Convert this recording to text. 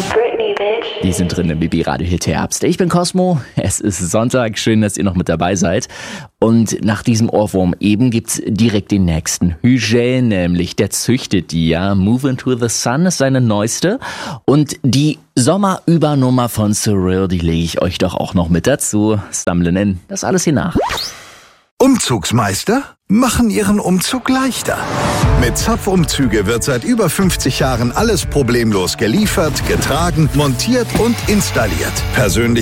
Britney, bitch. Die sind drin im Baby-Radio-Hit Herbst. Ich bin Cosmo, es ist Sonntag, schön, dass ihr noch mit dabei seid. Und nach diesem Ohrwurm eben gibt's direkt den nächsten. Hügel nämlich, der züchtet die, ja. Move Into the Sun ist seine neueste. Und die Sommerübernummer von Surreal, die lege ich euch doch auch noch mit dazu. Stumblen in, das alles hier nach. Umzugsmeister machen Ihren Umzug leichter. Mit Zapfumzüge wird seit über 50 Jahren alles problemlos geliefert, getragen, montiert und installiert. Persönlich